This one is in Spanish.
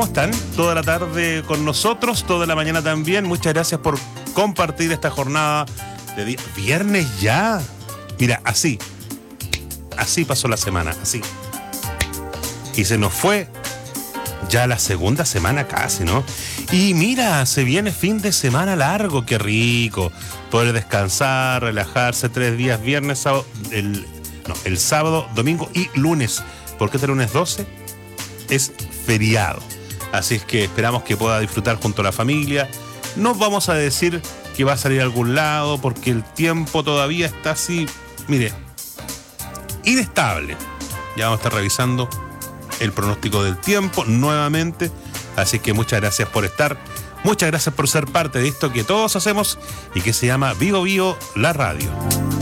¿Cómo están? Toda la tarde con nosotros, toda la mañana también. Muchas gracias por compartir esta jornada de día. Viernes ya. Mira, así pasó la semana, así. Y se nos fue ya la segunda semana casi, ¿no? Y mira, se viene fin de semana largo, qué rico. Poder descansar, relajarse 3 días, viernes, sábado, el sábado, domingo y lunes. Porque este lunes 12 es feriado. Así es que esperamos que pueda disfrutar junto a la familia. No vamos a decir que va a salir a algún lado porque el tiempo todavía está así, mire, inestable. Ya vamos a estar revisando el pronóstico del tiempo nuevamente. Así que muchas gracias por estar. Muchas gracias por ser parte de esto que todos hacemos y que se llama Vivo Vivo la Radio.